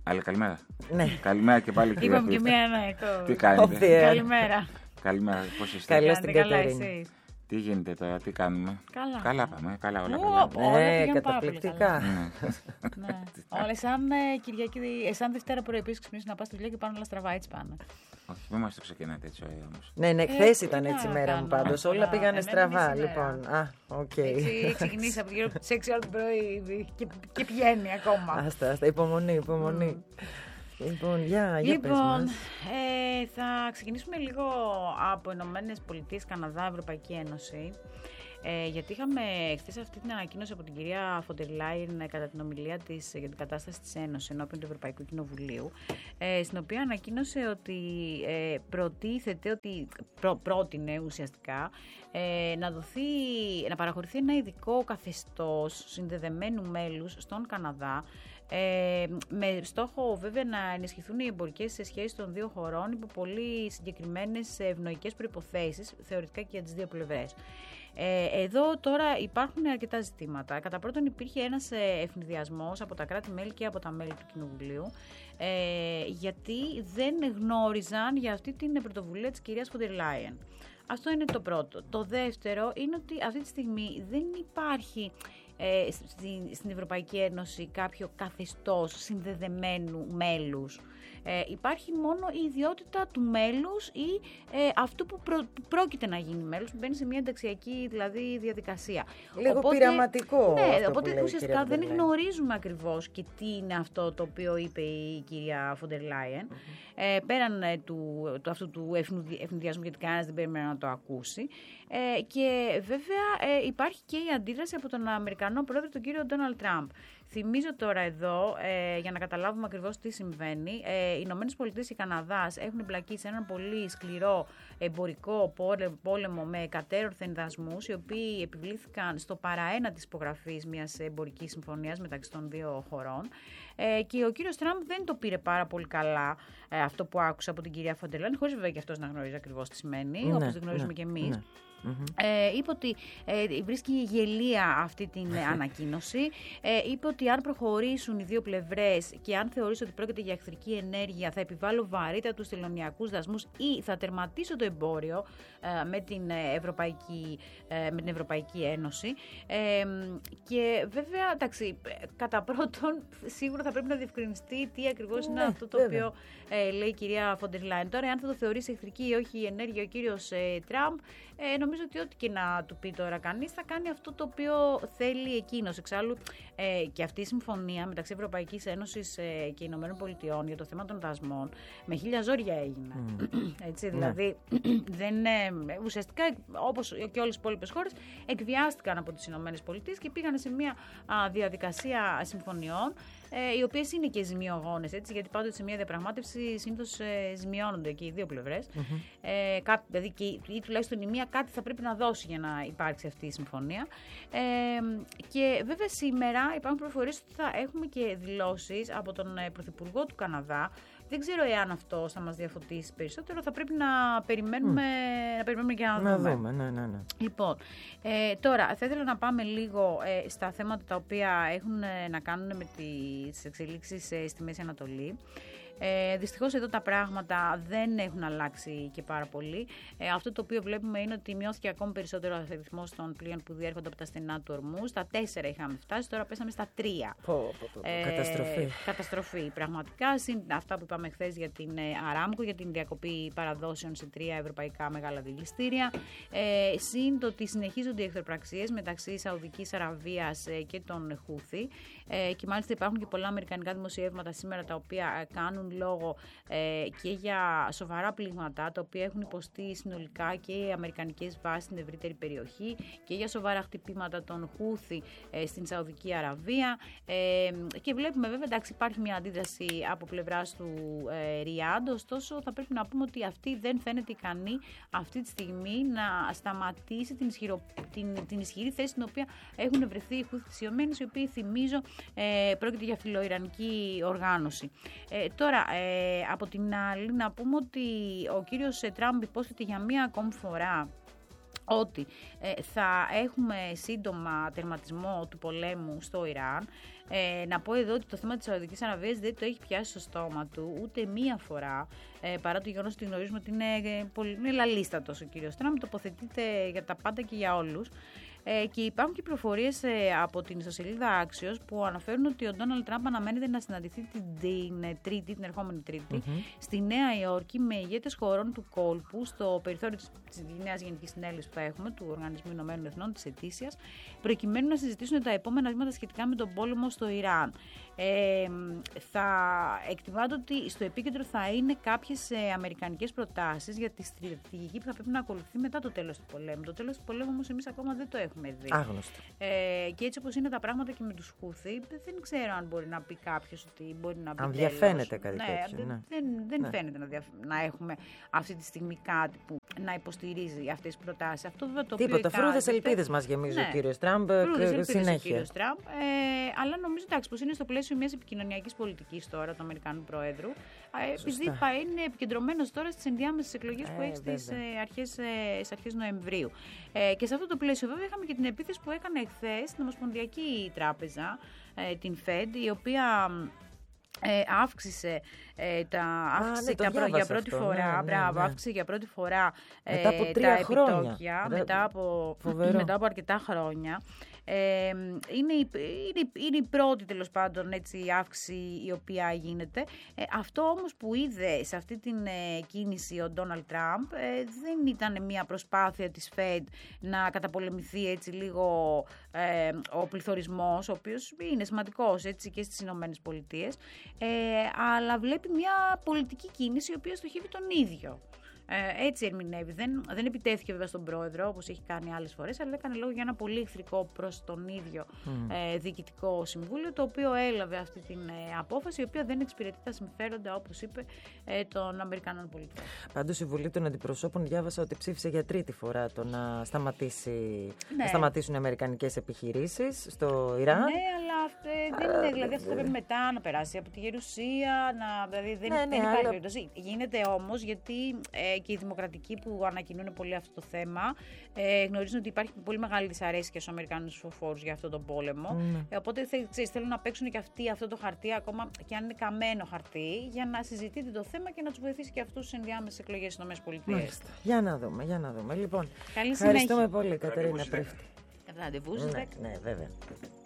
Άλλη καλημέρα. Ναι. Καλημέρα και πάλι, κυρία Είπαμε και μία, ναι. Τι κάνετε? Καλημέρα. Καλημέρα, πώς είστε? Καλώς την Καλά, Κατερίνα. εσείς? Τι γίνεται τώρα, τι κάνουμε? Καλά. Καλά πάμε, καλά όλα Όλα καλά. πήγαν πάρα πολύ καταπληκτικά. καλά. Ναι. Όλα σαν Κυριακή, σαν Δευτέρα πρωί επίσης ξυπνήσεις να πας στη δουλειά και πάνε όλα στραβά, έτσι πάνε. Όχι, μην μας το ξεκινάτε έτσι όμως. Ναι, χθες ήταν τι έτσι η να μέρα μου κάνω. πάντως. Όλα πήγανε Εμένα στραβά, είναι σήμερα. λοιπόν. Οκ. Έτσι ξεκινήσει από γύρω από τις 6 ώρα το πρωί και πηγαίνει ακόμα. Άστα, υπομονή. Λοιπόν, για πες Λοιπόν, μας. θα ξεκινήσουμε λίγο από Ηνωμένες Πολιτείες, Καναδά, Ευρωπαϊκή Ένωση. Γιατί είχαμε χθες αυτή την ανακοίνωση από την κυρία Φοντερ Λάιεν κατά την ομιλία της για την κατάσταση της Ένωσης ενώπιον του Ευρωπαϊκού Κοινοβουλίου, στην οποία ανακοίνωσε ότι προτίθεται, ότι πρότεινε ουσιαστικά να παραχωρηθεί ένα ειδικό καθεστώς συνδεδεμένου μέλους στον Καναδά, με στόχο βέβαια να ενισχυθούν οι εμπορικές σχέσεις των δύο χωρών υπό πολύ συγκεκριμένες ευνοϊκές προϋποθέσεις, θεωρητικά και για τις δύο πλευρές. Εδώ τώρα υπάρχουν αρκετά ζητήματα. Κατά πρώτον, υπήρχε ένας ευνηδιασμός από τα κράτη-μέλη και από τα μέλη του Κοινοβουλίου, γιατί δεν γνώριζαν για αυτή την πρωτοβουλία της κυρίας Φοντερ Λάιεν. Αυτό είναι το πρώτο. Το δεύτερο είναι ότι αυτή τη στιγμή δεν υπάρχει στην Ευρωπαϊκή Ένωση κάποιο καθεστώς συνδεδεμένου μέλους. Υπάρχει μόνο η ιδιότητα του μέλους ή αυτού που πρόκειται να γίνει μέλος, που μπαίνει σε μια ενταξιακή δηλαδή διαδικασία. Λίγο πειραματικό. Ναι, αυτό οπότε που λέει, ουσιαστικά δεν κυρία γνωρίζουμε ακριβώς και τι είναι αυτό το οποίο είπε η κυρία Φοντερ Λάιεν. Πέραν αυτού του ευνηδιασμού, γιατί κανένας δεν περίμενε να το ακούσει. Και βέβαια υπάρχει και η αντίδραση από τον Αμερικανό πρόεδρο, τον κύριο Ντόναλντ Τραμπ. Θυμίζω τώρα εδώ, για να καταλάβουμε ακριβώς τι συμβαίνει, οι Ηνωμένες Πολιτείες και Καναδάς έχουν εμπλακεί σε έναν πολύ σκληρό εμπορικό πόλεμο με κατέρωθεν δασμούς, οι οποίοι επιβλήθηκαν στο παραένα της υπογραφής μιας εμπορικής συμφωνίας μεταξύ των δύο χωρών. Και ο κύριος Τραμπ δεν το πήρε πάρα πολύ καλά αυτό που άκουσα από την κυρία Φοντερ Λάιεν, χωρίς βέβαια και αυτός να γνωρίζει ακριβώς τι σημαίνει, όπως δεν γνωρίζουμε και εμείς. Ναι. Είπε ότι βρίσκει γελία αυτή την ανακοίνωση. Είπε ότι αν προχωρήσουν οι δύο πλευρές και αν θεωρήσω ότι πρόκειται για εχθρική ενέργεια, θα επιβάλλω βαρύτατους τελωνειακούς δασμούς ή θα τερματίσω το εμπόριο με την Ευρωπαϊκή Ένωση. Και βέβαια, εντάξει, κατά πρώτον, σίγουρα θα πρέπει να διευκρινιστεί τι ακριβώς είναι αυτό το οποίο λέει η κυρία Φοντερ Λάιεν. Τώρα, αν θα το θεωρήσει εχθρική ή όχι η ενέργεια ο κύριος Τραμπ, νομίζω ότι ό,τι και να του πει τώρα κανείς θα κάνει αυτό το οποίο θέλει εκείνος. Εξάλλου και αυτή η συμφωνία μεταξύ Ευρωπαϊκής Ένωσης και Ηνωμένων Πολιτειών για το θέμα των δασμών με χίλια ζόρια έγινε. Έτσι, δηλαδή ουσιαστικά όπως και όλες οι υπόλοιπες χώρες εκβιάστηκαν από τις Ηνωμένες Πολιτείες και πήγαν σε μια διαδικασία συμφωνιών, οι οποίες είναι και ζημιογόνες, έτσι, γιατί πάντοτε σε μια διαπραγμάτευση συνήθως ζημιώνονται και οι δύο πλευρές. Δηλαδή ή τουλάχιστον η μία κάτι θα πρέπει να δώσει για να υπάρξει αυτή η συμφωνία. Και βέβαια σήμερα υπάρχουν πληροφορίες ότι θα έχουμε και δηλώσεις από τον Πρωθυπουργό του Καναδά. Δεν ξέρω εάν αυτό θα μας διαφωτίσει περισσότερο. Θα πρέπει να περιμένουμε, και να δούμε. Ναι. Λοιπόν, τώρα θα ήθελα να πάμε λίγο στα θέματα τα οποία έχουν να κάνουν με τις εξελίξεις στη Μέση Ανατολή. Δυστυχώς εδώ τα πράγματα δεν έχουν αλλάξει και πάρα πολύ. Αυτό το οποίο βλέπουμε είναι ότι μειώθηκε ακόμη περισσότερο ο αριθμός των πλοίων που διέρχονται από τα στενά του Ορμού. Στα 4 είχαμε φτάσει, τώρα πέσαμε στα 3. Καταστροφή. Πραγματικά, συν αυτά που είπαμε χθες για την Αράμκο, για την διακοπή παραδόσεων σε 3 ευρωπαϊκά μεγάλα δηληστήρια. Συν το ότι συνεχίζονται οι εχθροπραξίες μεταξύ Σαουδικής Αραβίας και των Χούθη. Και μάλιστα υπάρχουν και πολλά αμερικανικά δημοσιεύματα σήμερα τα οποία κάνουν λόγο και για σοβαρά πλήγματα τα οποία έχουν υποστεί συνολικά και οι αμερικανικές βάσεις στην ευρύτερη περιοχή και για σοβαρά χτυπήματα των Χούθη στην Σαουδική Αραβία. Και βλέπουμε βέβαια, εντάξει, υπάρχει μια αντίδραση από πλευράς του Ριάντ, ωστόσο θα πρέπει να πούμε ότι αυτή δεν φαίνεται ικανή αυτή τη στιγμή να σταματήσει την ισχυρή θέση στην οποία έχουν βρεθεί οι Χούθη, οι οποίοι, θυμίζω, πρόκειται για φιλοϊρανική οργάνωση. Τώρα, από την άλλη, να πούμε ότι ο κύριος Τραμπ υπόσχεται για μία ακόμη φορά ότι θα έχουμε σύντομα τερματισμό του πολέμου στο Ιράν. Να πω εδώ ότι το θέμα της Σαουδικής Αραβίας δεν το έχει πιάσει στο στόμα του ούτε μία φορά, παρά το γεγονός ότι γνωρίζουμε ότι είναι λαλίστατος ο κύριος Τραμπ, τοποθετείται για τα πάντα και για όλους. Και υπάρχουν και πληροφορίες από την ιστοσελίδα Axios που αναφέρουν ότι ο Ντόναλντ Τραμπ αναμένεται να συναντηθεί την ερχόμενη Τρίτη, στη Νέα Υόρκη με ηγέτες χωρών του κόλπου στο περιθώριο της νέας Γενικής Συνέλευσης που θα έχουμε, του Οργανισμού Ηνωμένων Εθνών, της ετήσιας, προκειμένου να συζητήσουν τα επόμενα βήματα σχετικά με τον πόλεμο στο Ιράν. Θα εκτιμάται ότι στο επίκεντρο θα είναι κάποιες αμερικανικές προτάσεις για τη στρατηγική που θα πρέπει να ακολουθεί μετά το τέλος του πολέμου. Το τέλος του πολέμου όμως εμείς ακόμα δεν το έχουμε δει. Άγνωστο. Και έτσι όπως είναι τα πράγματα και με τους Χούθη, δεν ξέρω αν μπορεί να πει κάποιος ότι μπορεί να πει. Αν διαφαίνεται κάτι τέτοιο. Ναι. Δεν φαίνεται να έχουμε αυτή τη στιγμή κάτι που να υποστηρίζει αυτές τις προτάσεις. Αυτό βέβαια το τίποτα. Φρούδες ελπίδες μας γεμίζει ο κύριος Τραμπ συνέχεια. Αλλά νομίζω πως είναι στο πλαίσιο μιας επικοινωνιακής πολιτικής τώρα του Αμερικανού Προέδρου. Επειδή είναι επικεντρωμένος τώρα στις ενδιάμεσες εκλογές που έχει στις αρχές Νοεμβρίου. Και σε αυτό το πλαίσιο βέβαια είχαμε και την επίθεση που έκανε εχθές στην Ομοσπονδιακή Τράπεζα, την Fed, η οποία αύξησε για πρώτη φορά. Αύξησε για πρώτη φορά τα επιτόκια μετά από αρκετά χρόνια. Είναι η πρώτη τέλος πάντων έτσι, αύξηση η οποία γίνεται. Αυτό όμως που είδε σε αυτή την κίνηση ο Ντόναλντ Τραμπ δεν ήταν μια προσπάθεια της Fed να καταπολεμηθεί έτσι λίγο ο πληθωρισμός, ο οποίος είναι σημαντικός έτσι, και στις Ηνωμένες Πολιτείες, αλλά βλέπει μια πολιτική κίνηση η οποία στοχεύει τον ίδιο. Έτσι ερμηνεύει. Δεν επιτέθηκε βέβαια στον πρόεδρο όπως έχει κάνει άλλες φορές, αλλά έκανε λόγο για ένα πολύ εχθρικό προς τον ίδιο διοικητικό συμβούλιο, το οποίο έλαβε αυτή την απόφαση, η οποία δεν εξυπηρετεί τα συμφέροντα, όπως είπε, των Αμερικανών πολιτών. Πάντως η Βουλή των Αντιπροσώπων διάβασα ότι ψήφισε για τρίτη φορά το να σταματήσουν οι αμερικανικές επιχειρήσεις στο Ιράν. Ναι, αλλά δεν είναι. Δηλαδή αυτό θα πρέπει μετά να περάσει από τη Γερουσία. Δηλαδή δεν υπάρχει περίπτωση. Γίνεται όμως γιατί και οι δημοκρατικοί που ανακοινούν πολύ αυτό το θέμα γνωρίζουν ότι υπάρχει πολύ μεγάλη δυσαρέσκεια στους Αμερικανούς ψηφοφόρους για αυτόν τον πόλεμο. Οπότε θέλουν να παίξουν και αυτοί αυτό το χαρτί, ακόμα και αν είναι καμένο χαρτί, για να συζητείτε το θέμα και να τους βοηθήσει και αυτούς στις ενδιάμεσες εκλογές στις ΗΠΑ. Για να δούμε. Λοιπόν, καλή ευχαριστούμε πολύ, Κατερίνα Πρίφτη. Ραντεβού. Ναι, βέβαια.